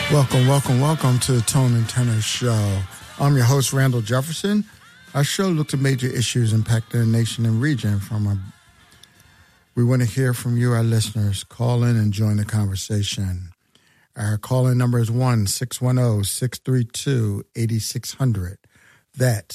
Welcome to the Tone and Tenor Show. I'm your host, Randall Jefferson. Our show looks at major issues impacting the nation and region. We want to hear from you, our listeners. Call in and join the conversation. Our call-in number is 1-610-632-8600. That's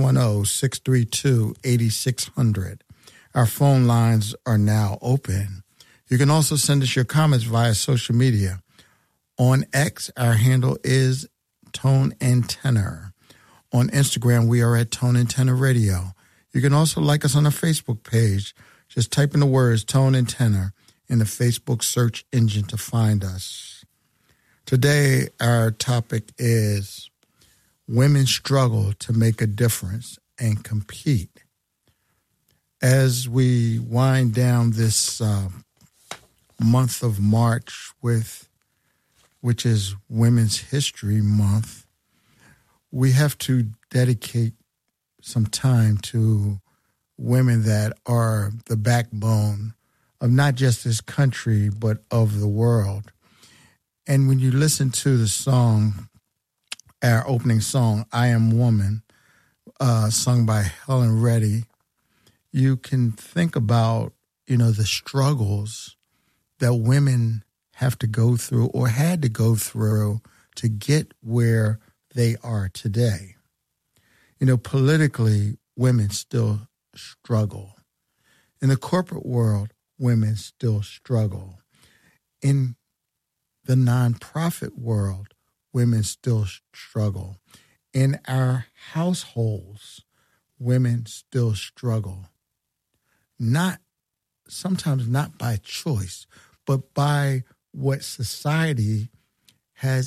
610-632-8600. Our phone lines are now open. You can also send us your comments via social media. On X, our handle is Tone and Tenor. On Instagram, we are at Tone and Tenor Radio. You can also like us on the Facebook page. Just type in the words Tone and Tenor in the Facebook search engine to find us. Today, our topic is women struggle to make a difference and compete. As we wind down this month of March which is Women's History Month, we have to dedicate some time to women that are the backbone of not just this country, but of the world. And when you listen to the song, our opening song, I Am Woman, sung by Helen Reddy, you can think about, the struggles that women have to go through or had to go through to get where they are today. Politically, women still struggle. In the corporate world, women still struggle. In the nonprofit world, women still struggle. In our households, women still struggle. Sometimes not by choice, but by what society has